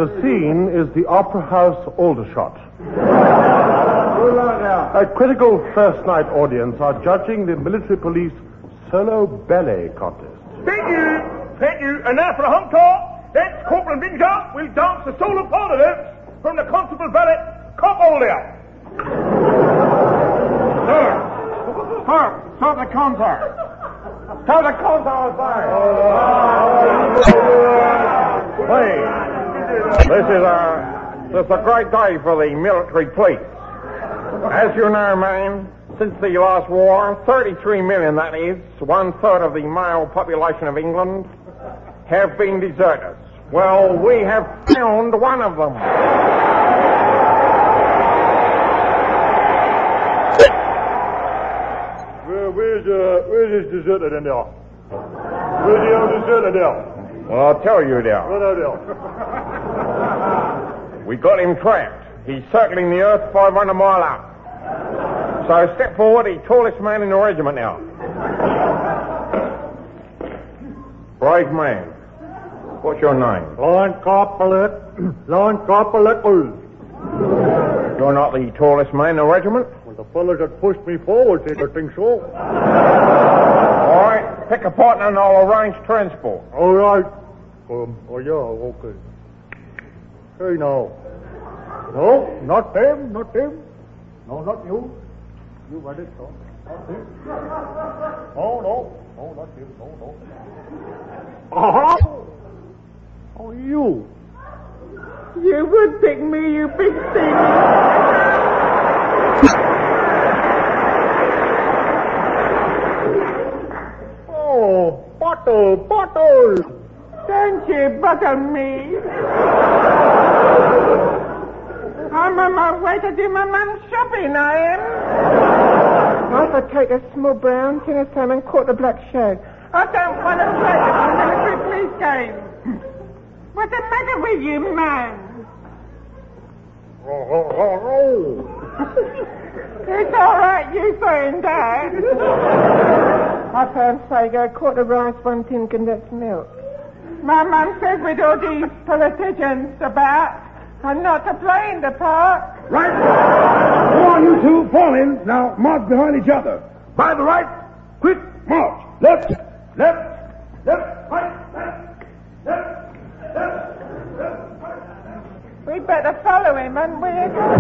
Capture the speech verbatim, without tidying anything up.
The scene is the Opera House Aldershot. A critical first night audience are judging the military police solo ballet contest. Thank you, thank you. And now for a encore. That's Corporal Vincent will dance the solo part of it from the Constable Ballet Cop-Older. Sir, sir, start the concert. Start the concert, sir. Please, this is a, this is a great day for the military police. As you know, man, since the last war, thirty-three million, that is, one-third of the male population of England, have been deserters. Well, we have found one of them. Where, where's, uh, where's this deserter then, there? Where's the old deserter there? Well, I'll tell you, there. What are there? We got him trapped. He's circling the earth five hundred mile out. So step forward, the tallest man in the regiment now. Brave man. What's your name? Line Corporal. Line Corporal. You're not the tallest man in the regiment? Well, the fellows that pushed me forward said I think so. All right, pick a partner and I'll arrange transport. All right. Um, oh, yeah, okay. Hey, now. No, not them, not them. No, not you. You got it, no. Not them. No, no. No, not you. No, no. Uh-huh. Oh, you. You would pick me, you big thing. Oh, bottle, bottle. Don't you bottle me. I'm on my way to do my mum's shopping, I am. I'll take a small brown, tin of salmon, quarter black shag. I don't want to play the military police game. What's the matter with you, man? Oh, oh, oh, oh. It's all right, you saying that. I found Sago, a quarter rice, one tin condensed milk. My mum says with all these politicians about, I'm not to play in the park. Right. Come on, you two, fall in. Now, march behind each other. By the right, quick march. Left, left, left, right, left, left, left, left, right. We better follow him, and we